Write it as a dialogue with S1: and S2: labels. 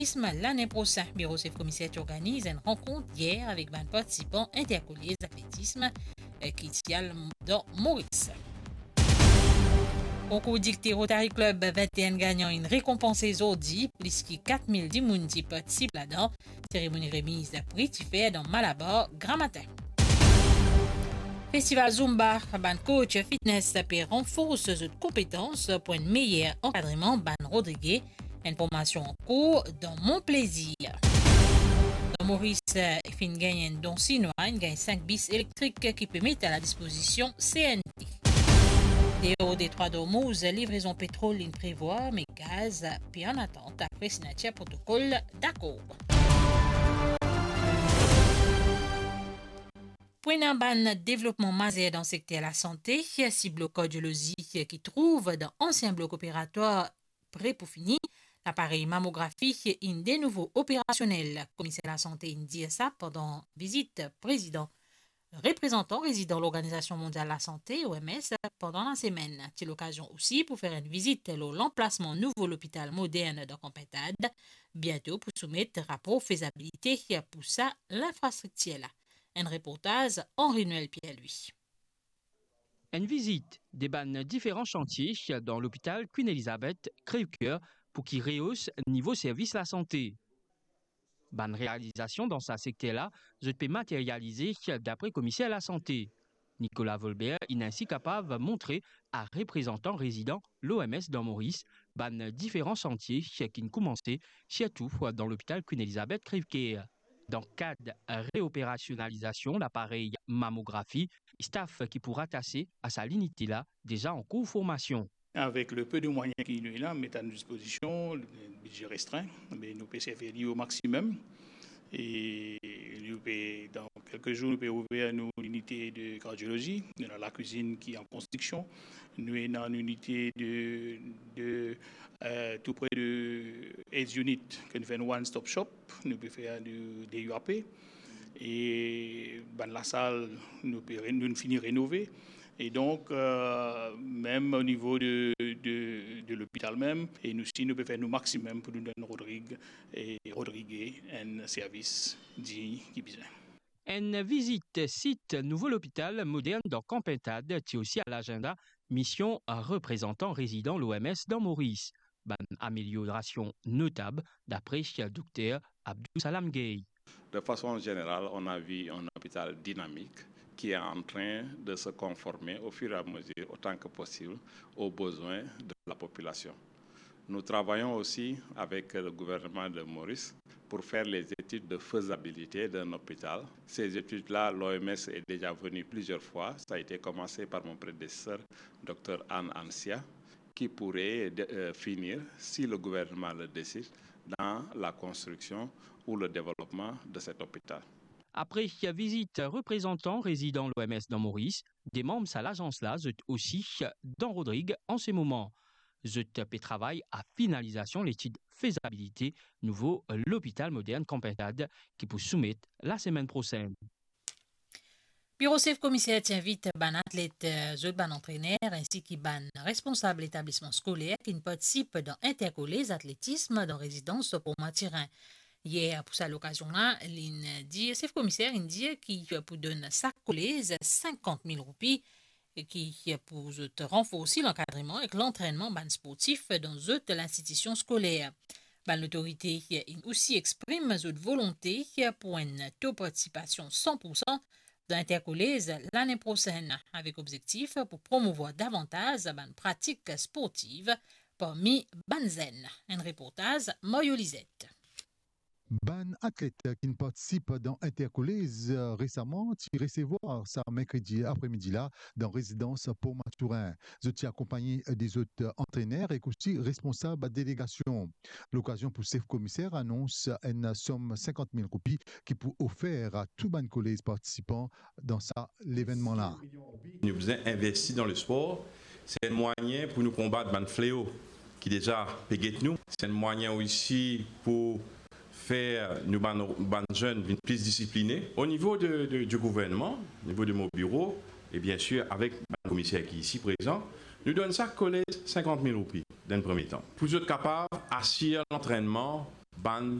S1: l'année prochaine. Bureau chef commissaire organise une rencontre hier avec 20 participants intercollés d'athlétisme qui tiennent dans Maurice. Concours dicté Rotary Club 21 gagnant une récompense aujourd'hui, plus que 4010 personnes qui participent là-dedans. Cérémonie remise de prix qui fait dans Malabar, grand matin. Festival Zumba, ban coach fitness peut renforcer ses compétences pour un meilleur encadrement ban Rodriguez. Information en cours dans Mon Plaisir. Dans Maurice, fin gagne un don chinois, il gagne 5 bis électriques qui peut mettre à la disposition CNT. Des 3 d'Ormuz, livraison pétrole, il prévoit, mais gaz, puis en attente après signature protocole d'accord. Pour un ban développement majeur dans le secteur de la santé, cible cardiologie qui trouve dans ancien bloc opératoire prêt pour finir, l'appareil mammographie est de nouveau opérationnel. Commissaire de la santé dit ça pendant visite président. Le représentant résident de l'Organisation mondiale de la santé, OMS, pendant la semaine. C'est l'occasion aussi pour faire une visite à l'emplacement nouveau l'hôpital moderne de Campentade, bientôt pour soumettre rapport faisabilité pour ça l'infrastructure là. Un reportage Henri-Noël Pierre-Louis.
S2: Une visite des différents chantiers dans l'hôpital Queen Elizabeth Crèvecoeur pour qu'il rehausse niveau service la santé. Ban réalisation dans ce secteur-là, je peux matérialiser d'après commissaire à la santé. Nicolas Volbert est ainsi capable de montrer à représentant résident l'OMS dans Maurice différents chantiers qui ont commencé surtout dans l'hôpital Queen Elizabeth Crèvecoeur. Dans le cadre de réopérationnalisation, l'appareil mammographie, staff qui pourra tasser à sa unité là déjà en cours de formation.
S3: Avec le peu de moyens qu'il nous a mis à notre disposition, le budget restreint, mais nous pouvons servir au maximum. Et nous pouvons, dans quelques jours, nous pouvons ouvrir une unité de cardiologie, dans la cuisine qui est en construction. Nous sommes dans une unité tout près de AIDS Unit, qui nous fait un one-stop shop. Nous pouvons faire des UAP. Et dans la salle, nous pouvons finir rénover. Et donc, même au niveau de l'hôpital même, et nous aussi, nous pouvons faire le maximum pour nous donner Rodriguez un service digne qui besoin.
S2: Une visite site nouveau l'hôpital moderne dans Campentade est aussi à l'agenda mission représentant résident l'OMS dans Maurice. Amélioration notable d'après le docteur Abdou Salam Gueye.
S4: De façon générale, on a vu un hôpital dynamique qui est en train de se conformer au fur et à mesure, autant que possible, aux besoins de la population. Nous travaillons aussi avec le gouvernement de Maurice pour faire les études de faisabilité d'un hôpital. Ces études-là, l'OMS est déjà venue plusieurs fois. Ça a été commencé par mon prédécesseur, Dr Anne Ansia, qui pourrait finir, si le gouvernement le décide, dans la construction ou le développement de cet hôpital.
S2: Après la visite représentant résident l'OMS dans Maurice, des membres à l'agence-là sont aussi dans Rodrigue en ce moment. Je travaille à finalisation l'étude faisabilité nouveau l'hôpital moderne Campentade qui peut soumettre la semaine prochaine.
S1: Bureau chef commissaire invite ban athlète, ban entraîneur ainsi que ban responsable établissement scolaire qui participent dans intercollés athlétisme dans résidence pour Mathurin. Hier, pour cette occasion-là, chef commissaire dit qui pour donner sa collège 50 000 roupies et qui pour renforcer l'encadrement et l'entraînement ban sportif dans l'institution scolaire. L'autorité aussi exprime sa volonté pour une taux de participation 100% dans l'intercollège l'année prochaine avec objectif pour promouvoir davantage ban pratiques sportives parmi banzen. Un reportage Moyo Lisette.
S5: Ban athlète qui participe dans Intercollège récemment, tu recevoir ça mercredi après-midi là dans résidence pour Mathurin. Je t'ai accompagné des autres entraîneurs et aussi responsables de délégation. L'occasion pour chef commissaire annonce une somme 50 000 roupies qui peut offrir à tout ban collège participant dans l'événement là.
S6: Nous avons investi dans le sport. C'est un moyen pour nous combattre ban fléau qui déjà péguette nous. C'est un moyen aussi pour faire nous jeunes plus disciplinés au niveau du gouvernement, au niveau de mon bureau, et bien sûr avec le commissaire qui est ici présent, nous donnons ça collège 50 000 roupies dans le premier temps. Pour être capable d'assurer l'entraînement ban